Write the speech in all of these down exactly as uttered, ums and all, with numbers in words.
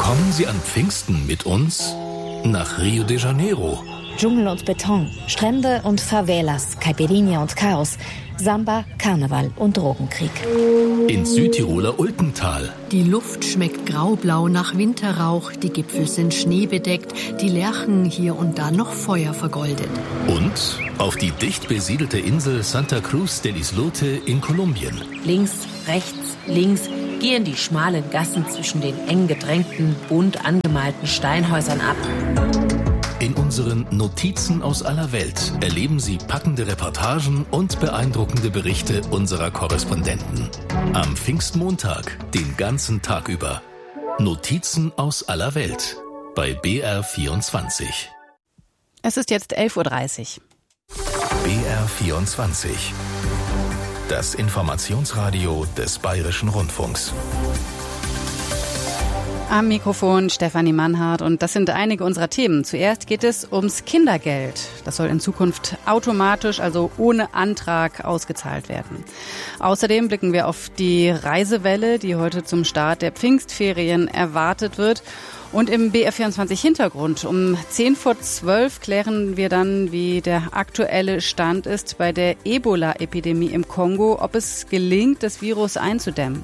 Kommen Sie an Pfingsten mit uns nach Rio de Janeiro. Dschungel und Beton, Strände und Favelas, Caipirinha und Chaos, Samba, Karneval und Drogenkrieg. Ins Südtiroler Ultental. Die Luft schmeckt graublau nach Winterrauch, die Gipfel sind schneebedeckt, die Lärchen hier und da noch Feuer vergoldet. Und auf die dicht besiedelte Insel Santa Cruz del Islote in Kolumbien. Links, rechts, links gehen die schmalen Gassen zwischen den eng gedrängten, bunt angemalten Steinhäusern ab. In unseren Notizen aus aller Welt erleben Sie packende Reportagen und beeindruckende Berichte unserer Korrespondenten. Am Pfingstmontag, den ganzen Tag über. Notizen aus aller Welt bei B R vierundzwanzig. Es ist jetzt elf Uhr dreißig. B R vierundzwanzig. Das Informationsradio des Bayerischen Rundfunks. Am Mikrofon Stefanie Mannhardt und das sind einige unserer Themen. Zuerst geht es ums Kindergeld. Das soll in Zukunft automatisch, also ohne Antrag, ausgezahlt werden. Außerdem blicken wir auf die Reisewelle, die heute zum Start der Pfingstferien erwartet wird. Und im B R vierundzwanzig Hintergrund um zehn vor zwölf klären wir dann, wie der aktuelle Stand ist bei der Ebola-Epidemie im Kongo, ob es gelingt, das Virus einzudämmen.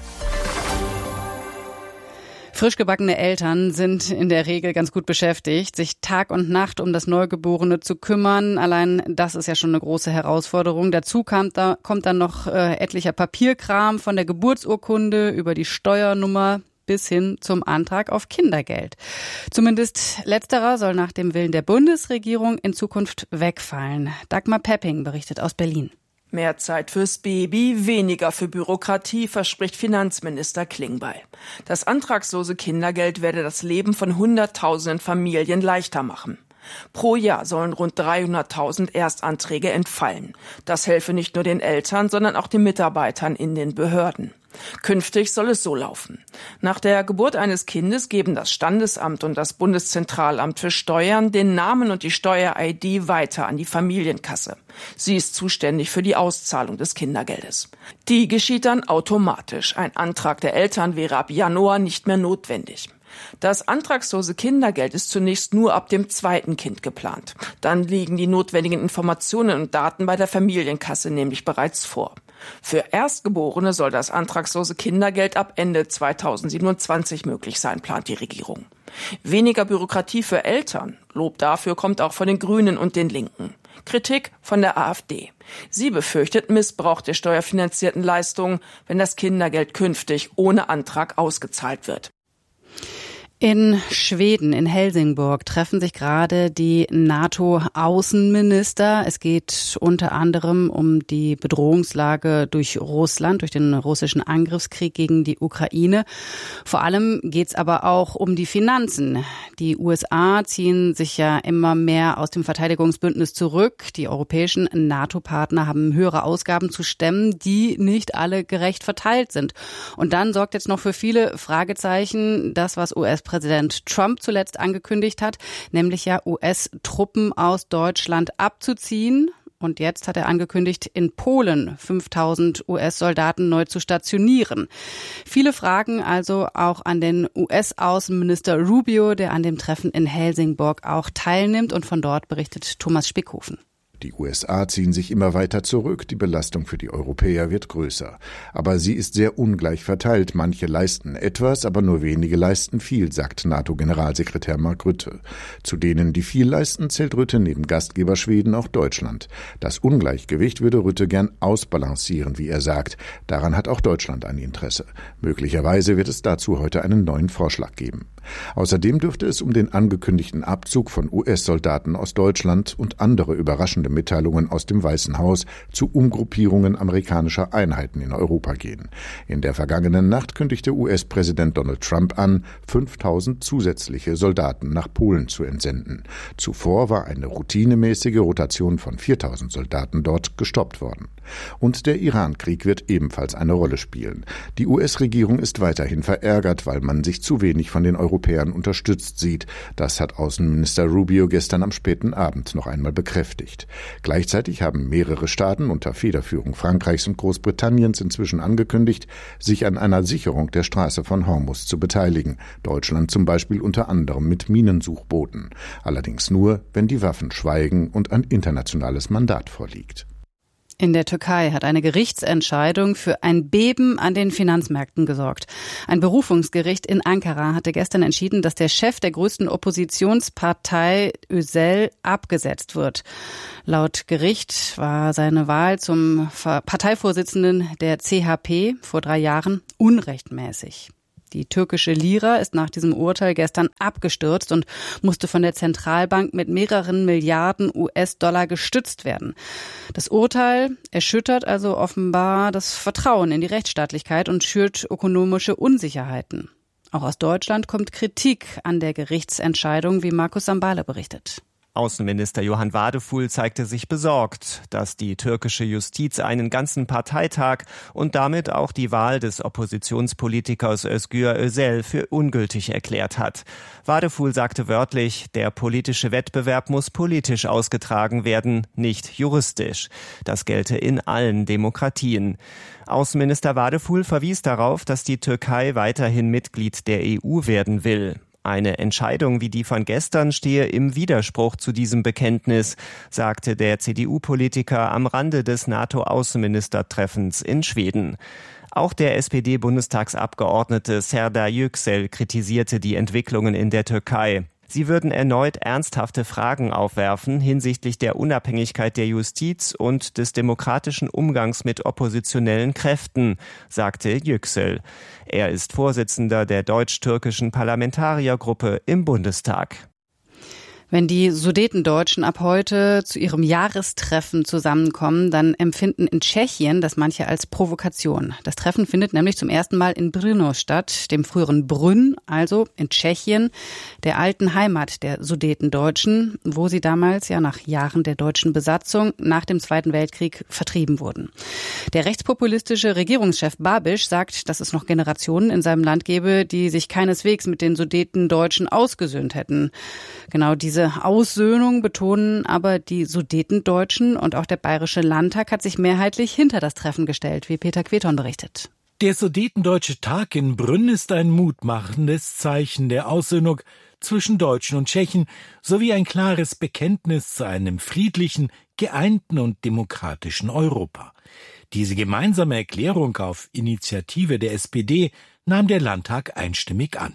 Frischgebackene Eltern sind in der Regel ganz gut beschäftigt, sich Tag und Nacht um das Neugeborene zu kümmern. Allein das ist ja schon eine große Herausforderung. Dazu kommt, da, kommt dann noch äh, etlicher Papierkram von der Geburtsurkunde über die Steuernummer bis hin zum Antrag auf Kindergeld. Zumindest letzterer soll nach dem Willen der Bundesregierung in Zukunft wegfallen. Dagmar Pepping berichtet aus Berlin. Mehr Zeit fürs Baby, weniger für Bürokratie, verspricht Finanzminister Klingbeil. Das antragslose Kindergeld werde das Leben von Hunderttausenden Familien leichter machen. Pro Jahr sollen rund dreihunderttausend Erstanträge entfallen. Das helfe nicht nur den Eltern, sondern auch den Mitarbeitern in den Behörden. Künftig soll es so laufen. Nach der Geburt eines Kindes geben das Standesamt und das Bundeszentralamt für Steuern den Namen und die Steuer-I D weiter an die Familienkasse. Sie ist zuständig für die Auszahlung des Kindergeldes. Die geschieht dann automatisch. Ein Antrag der Eltern wäre ab Januar nicht mehr notwendig. Das antragslose Kindergeld ist zunächst nur ab dem zweiten Kind geplant. Dann liegen die notwendigen Informationen und Daten bei der Familienkasse nämlich bereits vor. Für Erstgeborene soll das antragslose Kindergeld ab Ende zweitausendsiebenundzwanzig möglich sein, plant die Regierung. Weniger Bürokratie für Eltern. Lob dafür kommt auch von den Grünen und den Linken. Kritik von der AfD. Sie befürchtet Missbrauch der steuerfinanzierten Leistungen, wenn das Kindergeld künftig ohne Antrag ausgezahlt wird. In Schweden, in Helsingborg, treffen sich gerade die NATO-Außenminister. Es geht unter anderem um die Bedrohungslage durch Russland, durch den russischen Angriffskrieg gegen die Ukraine. Vor allem geht es aber auch um die Finanzen. Die U S A ziehen sich ja immer mehr aus dem Verteidigungsbündnis zurück. Die europäischen NATO-Partner haben höhere Ausgaben zu stemmen, die nicht alle gerecht verteilt sind. Und dann sorgt jetzt noch für viele Fragezeichen das, was U S Präsident Trump zuletzt angekündigt hat, nämlich ja U S-Truppen aus Deutschland abzuziehen. Und jetzt hat er angekündigt, in Polen fünftausend U S-Soldaten neu zu stationieren. Viele Fragen also auch an den U S-Außenminister Rubio, der an dem Treffen in Helsingborg auch teilnimmt. Und von dort berichtet Thomas Spickhofen. Die U S A ziehen sich immer weiter zurück, die Belastung für die Europäer wird größer. Aber sie ist sehr ungleich verteilt. Manche leisten etwas, aber nur wenige leisten viel, sagt NATO-Generalsekretär Mark Rutte. Zu denen, die viel leisten, zählt Rutte neben Gastgeber Schweden auch Deutschland. Das Ungleichgewicht würde Rutte gern ausbalancieren, wie er sagt. Daran hat auch Deutschland ein Interesse. Möglicherweise wird es dazu heute einen neuen Vorschlag geben. Außerdem dürfte es um den angekündigten Abzug von U S-Soldaten aus Deutschland und andere überraschende Mitteilungen aus dem Weißen Haus zu Umgruppierungen amerikanischer Einheiten in Europa gehen. In der vergangenen Nacht kündigte U S-Präsident Donald Trump an, fünftausend zusätzliche Soldaten nach Polen zu entsenden. Zuvor war eine routinemäßige Rotation von viertausend Soldaten dort gestoppt worden. Und der Iran-Krieg wird ebenfalls eine Rolle spielen. Die U S-Regierung ist weiterhin verärgert, weil man sich zu wenig von den Europäern Europäern unterstützt sieht. Das hat Außenminister Rubio gestern am späten Abend noch einmal bekräftigt. Gleichzeitig haben mehrere Staaten unter Federführung Frankreichs und Großbritanniens inzwischen angekündigt, sich an einer Sicherung der Straße von Hormuz zu beteiligen. Deutschland zum Beispiel unter anderem mit Minensuchbooten. Allerdings nur, wenn die Waffen schweigen und ein internationales Mandat vorliegt. In der Türkei hat eine Gerichtsentscheidung für ein Beben an den Finanzmärkten gesorgt. Ein Berufungsgericht in Ankara hatte gestern entschieden, dass der Chef der größten Oppositionspartei Özel abgesetzt wird. Laut Gericht war seine Wahl zum Parteivorsitzenden der C H P vor drei Jahren unrechtmäßig. Die türkische Lira ist nach diesem Urteil gestern abgestürzt und musste von der Zentralbank mit mehreren Milliarden U S-Dollar gestützt werden. Das Urteil erschüttert also offenbar das Vertrauen in die Rechtsstaatlichkeit und schürt ökonomische Unsicherheiten. Auch aus Deutschland kommt Kritik an der Gerichtsentscheidung, wie Markus Sambale berichtet. Außenminister Johann Wadefuhl zeigte sich besorgt, dass die türkische Justiz einen ganzen Parteitag und damit auch die Wahl des Oppositionspolitikers Özgür Özel für ungültig erklärt hat. Wadefuhl sagte wörtlich, der politische Wettbewerb muss politisch ausgetragen werden, nicht juristisch. Das gelte in allen Demokratien. Außenminister Wadefuhl verwies darauf, dass die Türkei weiterhin Mitglied der E U werden will. Eine Entscheidung wie die von gestern stehe im Widerspruch zu diesem Bekenntnis, sagte der C D U-Politiker am Rande des NATO-Außenministertreffens in Schweden. Auch der S P D-Bundestagsabgeordnete Serdar Yüksel kritisierte die Entwicklungen in der Türkei. Sie würden erneut ernsthafte Fragen aufwerfen hinsichtlich der Unabhängigkeit der Justiz und des demokratischen Umgangs mit oppositionellen Kräften, sagte Yüksel. Er ist Vorsitzender der deutsch-türkischen Parlamentariergruppe im Bundestag. Wenn die Sudetendeutschen ab heute zu ihrem Jahrestreffen zusammenkommen, dann empfinden in Tschechien das manche als Provokation. Das Treffen findet nämlich zum ersten Mal in Brno statt, dem früheren Brünn, also in Tschechien, der alten Heimat der Sudetendeutschen, wo sie damals ja nach Jahren der deutschen Besatzung nach dem Zweiten Weltkrieg vertrieben wurden. Der rechtspopulistische Regierungschef Babiš sagt, dass es noch Generationen in seinem Land gebe, die sich keineswegs mit den Sudetendeutschen ausgesöhnt hätten. Genau diese Aussöhnung betonen aber die Sudetendeutschen und auch der Bayerische Landtag hat sich mehrheitlich hinter das Treffen gestellt, wie Peter Queton berichtet. Der Sudetendeutsche Tag in Brünn ist ein mutmachendes Zeichen der Aussöhnung zwischen Deutschen und Tschechen sowie ein klares Bekenntnis zu einem friedlichen, geeinten und demokratischen Europa. Diese gemeinsame Erklärung auf Initiative der S P D nahm der Landtag einstimmig an.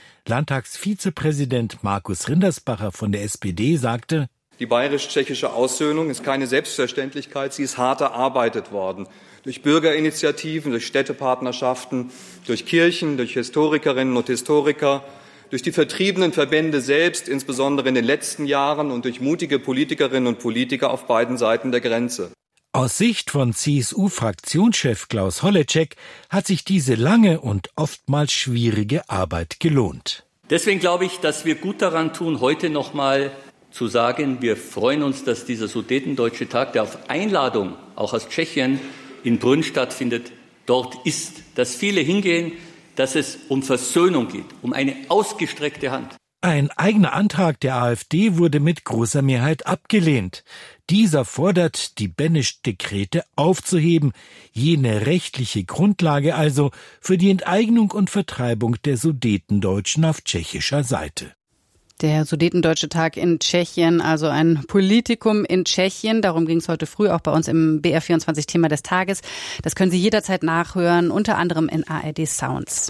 Landtagsvizepräsident Markus Rindersbacher von der S P D sagte: Die bayerisch-tschechische Aussöhnung ist keine Selbstverständlichkeit, sie ist hart erarbeitet worden. Durch Bürgerinitiativen, durch Städtepartnerschaften, durch Kirchen, durch Historikerinnen und Historiker, durch die vertriebenen Verbände selbst, insbesondere in den letzten Jahren, und durch mutige Politikerinnen und Politiker auf beiden Seiten der Grenze. Aus Sicht von C S U-Fraktionschef Klaus Holleczek hat sich diese lange und oftmals schwierige Arbeit gelohnt. Deswegen glaube ich, dass wir gut daran tun, heute noch mal zu sagen, wir freuen uns, dass dieser Sudetendeutsche Tag, der auf Einladung auch aus Tschechien in Brünn stattfindet, dort ist. Dass viele hingehen, dass es um Versöhnung geht, um eine ausgestreckte Hand. Ein eigener Antrag der AfD wurde mit großer Mehrheit abgelehnt. Dieser fordert, die Benesch-Dekrete aufzuheben, jene rechtliche Grundlage also für die Enteignung und Vertreibung der Sudetendeutschen auf tschechischer Seite. Der Sudetendeutsche Tag in Tschechien, also ein Politikum in Tschechien. Darum ging es heute früh auch bei uns im B R vierundzwanzig Thema des Tages. Das können Sie jederzeit nachhören, unter anderem in A R D Sounds.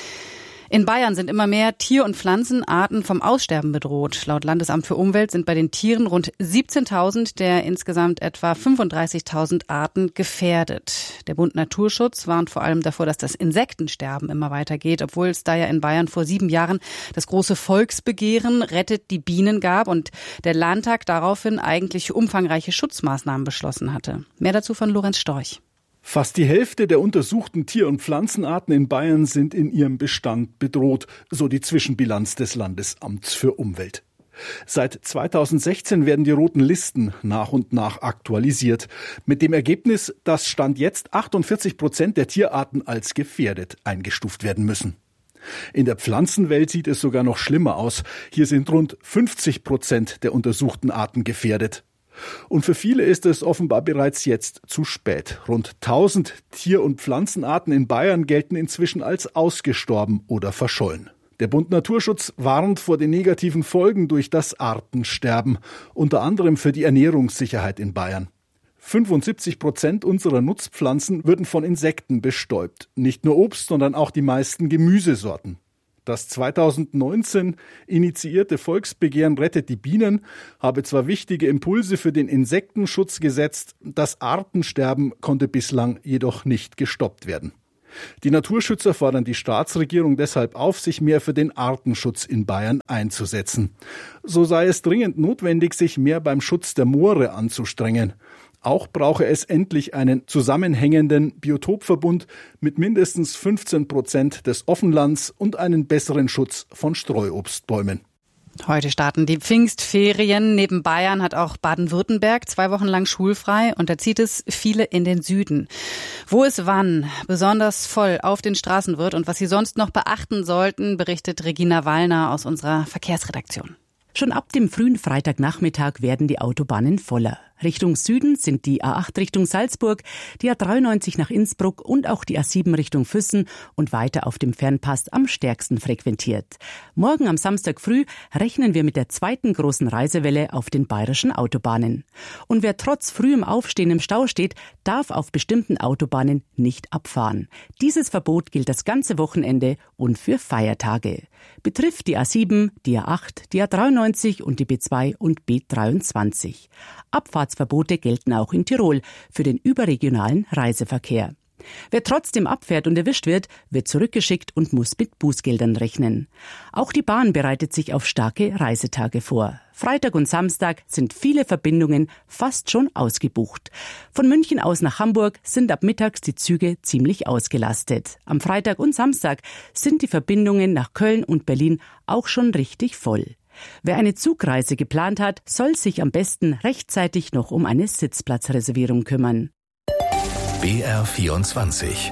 In Bayern sind immer mehr Tier- und Pflanzenarten vom Aussterben bedroht. Laut Landesamt für Umwelt sind bei den Tieren rund siebzehntausend der insgesamt etwa fünfunddreißigtausend Arten gefährdet. Der Bund Naturschutz warnt vor allem davor, dass das Insektensterben immer weitergeht, obwohl es da ja in Bayern vor sieben Jahren das große Volksbegehren Rettet die Bienen gab und der Landtag daraufhin eigentlich umfangreiche Schutzmaßnahmen beschlossen hatte. Mehr dazu von Lorenz Storch. Fast die Hälfte der untersuchten Tier- und Pflanzenarten in Bayern sind in ihrem Bestand bedroht, so die Zwischenbilanz des Landesamts für Umwelt. Seit zweitausendsechzehn werden die roten Listen nach und nach aktualisiert. Mit dem Ergebnis, dass Stand jetzt achtundvierzig Prozent der Tierarten als gefährdet eingestuft werden müssen. In der Pflanzenwelt sieht es sogar noch schlimmer aus. Hier sind rund fünfzig Prozent der untersuchten Arten gefährdet. Und für viele ist es offenbar bereits jetzt zu spät. Rund tausend Tier- und Pflanzenarten in Bayern gelten inzwischen als ausgestorben oder verschollen. Der Bund Naturschutz warnt vor den negativen Folgen durch das Artensterben, unter anderem für die Ernährungssicherheit in Bayern. fünfundsiebzig Prozent unserer Nutzpflanzen würden von Insekten bestäubt. Nicht nur Obst, sondern auch die meisten Gemüsesorten. Das zweitausendneunzehn initiierte Volksbegehren Rettet die Bienen habe zwar wichtige Impulse für den Insektenschutz gesetzt, das Artensterben konnte bislang jedoch nicht gestoppt werden. Die Naturschützer fordern die Staatsregierung deshalb auf, sich mehr für den Artenschutz in Bayern einzusetzen. So sei es dringend notwendig, sich mehr beim Schutz der Moore anzustrengen. Auch brauche es endlich einen zusammenhängenden Biotopverbund mit mindestens fünfzehn Prozent des Offenlands und einen besseren Schutz von Streuobstbäumen. Heute starten die Pfingstferien. Neben Bayern hat auch Baden-Württemberg zwei Wochen lang schulfrei und da zieht es viele in den Süden. Wo es wann besonders voll auf den Straßen wird und was Sie sonst noch beachten sollten, berichtet Regina Wallner aus unserer Verkehrsredaktion. Schon ab dem frühen Freitagnachmittag werden die Autobahnen voller. Richtung Süden sind die A acht Richtung Salzburg, die A dreiundneunzig nach Innsbruck und auch die A sieben Richtung Füssen und weiter auf dem Fernpass am stärksten frequentiert. Morgen am Samstag früh rechnen wir mit der zweiten großen Reisewelle auf den bayerischen Autobahnen. Und wer trotz frühem Aufstehen im Stau steht, darf auf bestimmten Autobahnen nicht abfahren. Dieses Verbot gilt das ganze Wochenende und für Feiertage. Betrifft die A sieben, die A acht, die A dreiundneunzig und die B zwei und B dreiundzwanzig. Abfahrtsverbote gelten auch in Tirol für den überregionalen Reiseverkehr. Wer trotzdem abfährt und erwischt wird, wird zurückgeschickt und muss mit Bußgeldern rechnen. Auch die Bahn bereitet sich auf starke Reisetage vor. Freitag und Samstag sind viele Verbindungen fast schon ausgebucht. Von München aus nach Hamburg sind ab mittags die Züge ziemlich ausgelastet. Am Freitag und Samstag sind die Verbindungen nach Köln und Berlin auch schon richtig voll. Wer eine Zugreise geplant hat, soll sich am besten rechtzeitig noch um eine Sitzplatzreservierung kümmern. B R vierundzwanzig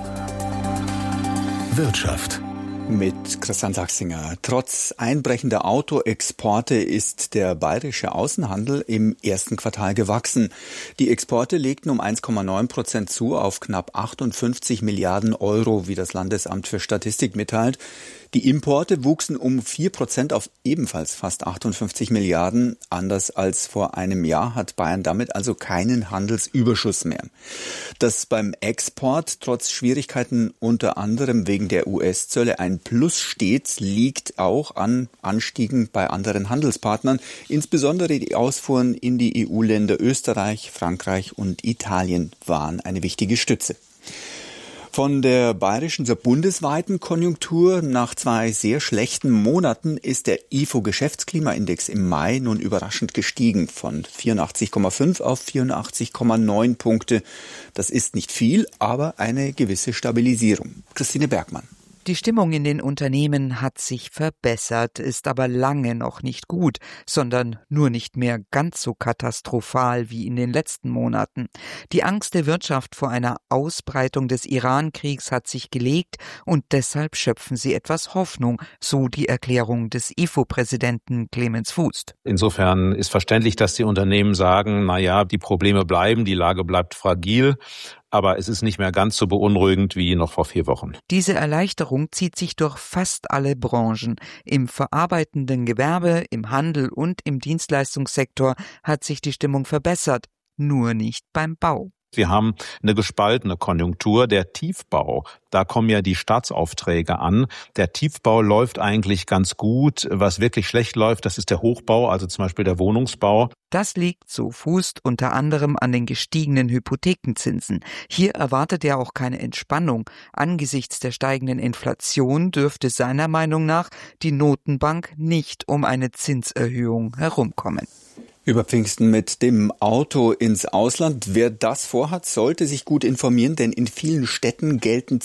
Wirtschaft. Mit Christian Sachsinger. Trotz einbrechender Autoexporte ist der bayerische Außenhandel im ersten Quartal gewachsen. Die Exporte legten um eins Komma neun Prozent zu auf knapp achtundfünfzig Milliarden Euro, wie das Landesamt für Statistik mitteilt. Die Importe wuchsen um vier Prozent auf ebenfalls fast achtundfünfzig Milliarden. Anders als vor einem Jahr hat Bayern damit also keinen Handelsüberschuss mehr. Dass beim Export trotz Schwierigkeiten unter anderem wegen der U S-Zölle ein Plus steht, liegt auch an Anstiegen bei anderen Handelspartnern. Insbesondere die Ausfuhren in die E U-Länder Österreich, Frankreich und Italien waren eine wichtige Stütze. Von der bayerischen, zur bundesweiten Konjunktur nach zwei sehr schlechten Monaten ist der I F O-Geschäftsklimaindex im Mai nun überraschend gestiegen von vierundachtzig Komma fünf auf vierundachtzig Komma neun Punkte. Das ist nicht viel, aber eine gewisse Stabilisierung. Christine Bergmann. Die Stimmung in den Unternehmen hat sich verbessert, ist aber lange noch nicht gut, sondern nur nicht mehr ganz so katastrophal wie in den letzten Monaten. Die Angst der Wirtschaft vor einer Ausbreitung des Iran-Kriegs hat sich gelegt und deshalb schöpfen sie etwas Hoffnung, so die Erklärung des I F O-Präsidenten Clemens Fuß. Insofern ist verständlich, dass die Unternehmen sagen, na ja, die Probleme bleiben, die Lage bleibt fragil. Aber es ist nicht mehr ganz so beunruhigend wie noch vor vier Wochen. Diese Erleichterung zieht sich durch fast alle Branchen. Im verarbeitenden Gewerbe, im Handel und im Dienstleistungssektor hat sich die Stimmung verbessert, nur nicht beim Bau. Wir haben eine gespaltene Konjunktur. Der Tiefbau, da kommen ja die Staatsaufträge an. Der Tiefbau läuft eigentlich ganz gut. Was wirklich schlecht läuft, das ist der Hochbau, also zum Beispiel der Wohnungsbau. Das liegt, so Fuß, unter anderem an den gestiegenen Hypothekenzinsen. Hier erwartet er auch keine Entspannung. Angesichts der steigenden Inflation dürfte seiner Meinung nach die Notenbank nicht um eine Zinserhöhung herumkommen. Über Pfingsten mit dem Auto ins Ausland. Wer das vorhat, sollte sich gut informieren, denn in vielen Städten gelten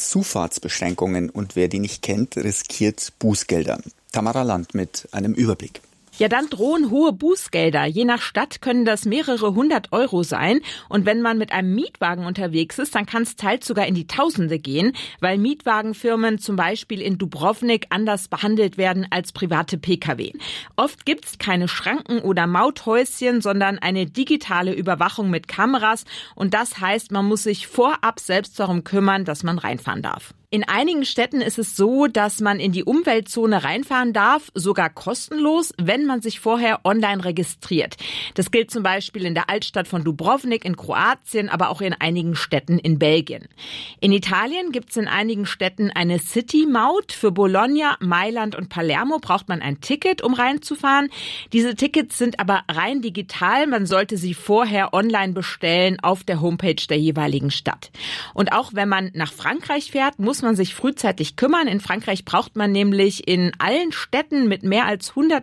Zufahrtsbeschränkungen und wer die nicht kennt, riskiert Bußgelder. Tamara Land mit einem Überblick. Ja, dann drohen hohe Bußgelder. Je nach Stadt können das mehrere hundert Euro sein. Und wenn man mit einem Mietwagen unterwegs ist, dann kann es teils sogar in die Tausende gehen, weil Mietwagenfirmen zum Beispiel in Dubrovnik anders behandelt werden als private Pkw. Oft gibt's keine Schranken oder Mauthäuschen, sondern eine digitale Überwachung mit Kameras. Und das heißt, man muss sich vorab selbst darum kümmern, dass man reinfahren darf. In einigen Städten ist es so, dass man in die Umweltzone reinfahren darf, sogar kostenlos, wenn man sich vorher online registriert. Das gilt zum Beispiel in der Altstadt von Dubrovnik in Kroatien, aber auch in einigen Städten in Belgien. In Italien gibt es in einigen Städten eine City-Maut. Für Bologna, Mailand und Palermo braucht man ein Ticket, um reinzufahren. Diese Tickets sind aber rein digital. Man sollte sie vorher online bestellen auf der Homepage der jeweiligen Stadt. Und auch wenn man nach Frankreich fährt, muss man sich frühzeitig kümmern. In Frankreich braucht man nämlich in allen Städten mit mehr als hundert